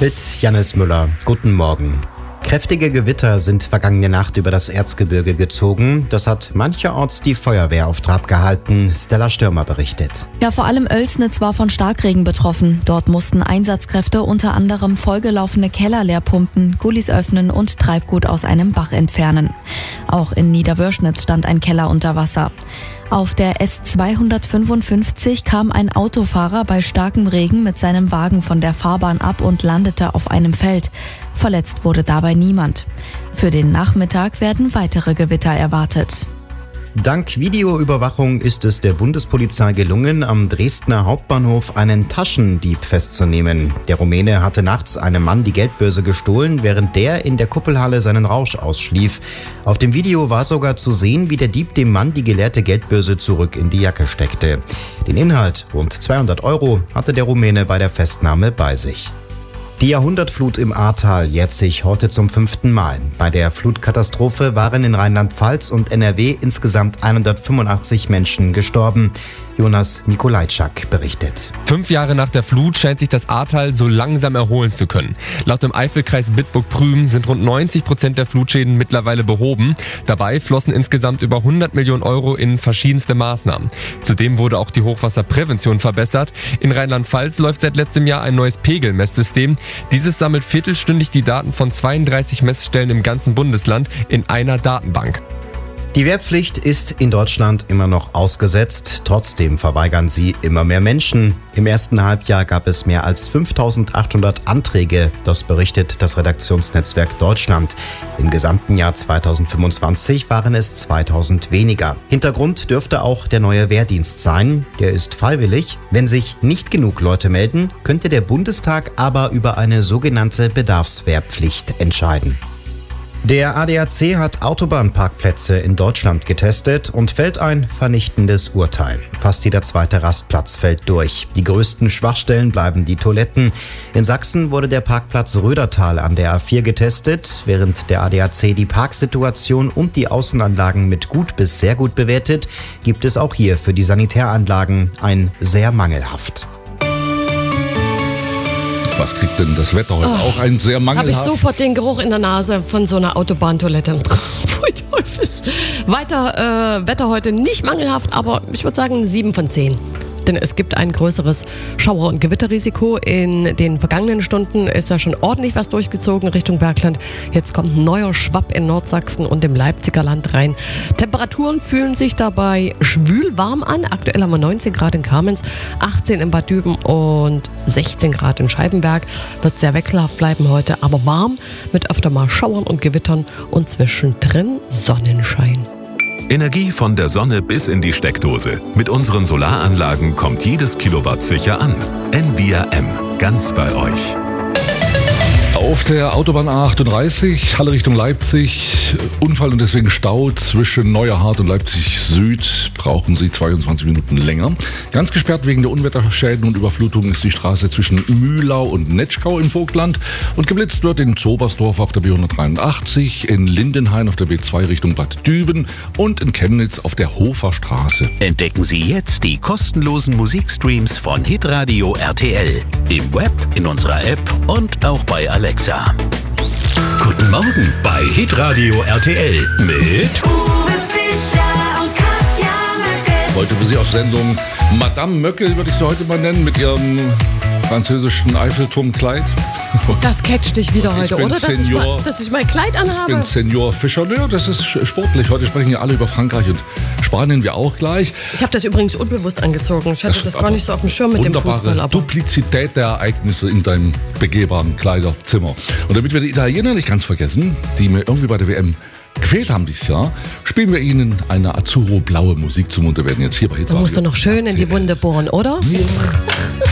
Mit Jannis Müller. Guten Morgen. Kräftige Gewitter sind vergangene Nacht über das Erzgebirge gezogen. Das hat mancherorts die Feuerwehr auf Trab gehalten. Stella Stürmer berichtet. Ja, vor allem Oelsnitz war von Starkregen betroffen. Dort mussten Einsatzkräfte unter anderem vollgelaufene Keller leer pumpen, Gullis öffnen und Treibgut aus einem Bach entfernen. Auch in Niederwörschnitz stand ein Keller unter Wasser. Auf der S255 kam ein Autofahrer bei starkem Regen mit seinem Wagen von der Fahrbahn ab und landete auf einem Feld. Verletzt wurde dabei niemand. Für den Nachmittag werden weitere Gewitter erwartet. Dank Videoüberwachung ist es der Bundespolizei gelungen, am Dresdner Hauptbahnhof einen Taschendieb festzunehmen. Der Rumäne hatte nachts einem Mann die Geldbörse gestohlen, während der in der Kuppelhalle seinen Rausch ausschlief. Auf dem Video war sogar zu sehen, wie der Dieb dem Mann die geleerte Geldbörse zurück in die Jacke steckte. Den Inhalt, rund 200 €, hatte der Rumäne bei der Festnahme bei sich. Die Jahrhundertflut im Ahrtal jährt sich heute zum 5. Mal. Bei der Flutkatastrophe waren in Rheinland-Pfalz und NRW insgesamt 185 Menschen gestorben. Jonas Nikolajczak berichtet. 5 Jahre nach der Flut scheint sich das Ahrtal so langsam erholen zu können. Laut dem Eifelkreis Bitburg-Prüm sind rund 90% der Flutschäden mittlerweile behoben. Dabei flossen insgesamt über 100 Millionen € in verschiedenste Maßnahmen. Zudem wurde auch die Hochwasserprävention verbessert. In Rheinland-Pfalz läuft seit letztem Jahr ein neues Pegelmesssystem. Dieses sammelt viertelstündig die Daten von 32 Messstellen im ganzen Bundesland in einer Datenbank. Die Wehrpflicht ist in Deutschland immer noch ausgesetzt. Trotzdem verweigern sie immer mehr Menschen. Im ersten Halbjahr gab es mehr als 5.800 Anträge. Das berichtet das Redaktionsnetzwerk Deutschland. Im gesamten Jahr 2025 waren es 2.000 weniger. Hintergrund dürfte auch der neue Wehrdienst sein. Der ist freiwillig. Wenn sich nicht genug Leute melden, könnte der Bundestag aber über eine sogenannte Bedarfswehrpflicht entscheiden. Der ADAC hat Autobahnparkplätze in Deutschland getestet und fällt ein vernichtendes Urteil. Fast jeder zweite Rastplatz fällt durch. Die größten Schwachstellen bleiben die Toiletten. In Sachsen wurde der Parkplatz Rödertal an der A4 getestet, während der ADAC die Parksituation und die Außenanlagen mit gut bis sehr gut bewertet, gibt es auch hier für die Sanitäranlagen ein sehr mangelhaft. Was kriegt denn das Wetter heute? Auch ein sehr mangelhaft. Habe ich sofort den Geruch in der Nase von so einer Autobahntoilette. Pfui Teufel. Weiter Wetter heute nicht mangelhaft, aber ich würde sagen 7 von 10. Denn es gibt ein größeres Schauer- und Gewitterrisiko. In den vergangenen Stunden ist ja schon ordentlich was durchgezogen Richtung Bergland. Jetzt kommt ein neuer Schwapp in Nordsachsen und im Leipziger Land rein. Temperaturen fühlen sich dabei schwül warm an. Aktuell haben wir 19 Grad in Kamenz, 18 in Bad Düben und 16 Grad in Scheibenberg. Wird sehr wechselhaft bleiben heute, aber warm mit öfter mal Schauern und Gewittern und zwischendrin Sonnenschein. Energie von der Sonne bis in die Steckdose. Mit unseren Solaranlagen kommt jedes Kilowatt sicher an. NVRM, ganz bei euch. Auf der Autobahn A38, Halle Richtung Leipzig, Unfall und deswegen Stau zwischen Neuerhardt und Leipzig Süd, brauchen Sie 22 Minuten länger. Ganz gesperrt wegen der Unwetterschäden und Überflutung ist die Straße zwischen Mühlau und Netschkau im Vogtland und geblitzt wird in Zobersdorf auf der B183, in Lindenhain auf der B2 Richtung Bad Düben und in Chemnitz auf der Hofer Straße. Entdecken Sie jetzt die kostenlosen Musikstreams von Hitradio RTL. Im Web, in unserer App und auch bei Alexa. Guten Morgen bei Hitradio RTL mit Uwe Fischer und Katja Möckel. Heute für Sie auf Sendung Madame Möckel, würde ich sie heute mal nennen, mit ihrem französischen Eiffelturmkleid. Das catcht dich wieder heute, bin oder? Senior. Dass ich mein Kleid anhabe. Ich bin Senior Fischer. Ja, das ist sportlich. Heute sprechen ja alle über Frankreich und Spanien, wir auch gleich. Ich habe das übrigens unbewusst angezogen. Ich hatte das gar nicht so auf dem Schirm mit dem Fußball. Aber Duplizität der Ereignisse in deinem begehbaren Kleiderzimmer. Und damit wir die Italiener nicht ganz vergessen, die mir irgendwie bei der WM gefehlt haben dieses Jahr, spielen wir ihnen eine Azzurro-blaue Musik zum Munterwerden jetzt hier bei Hitradio. da musst du noch schön in die Wunde bohren, oder? Ja.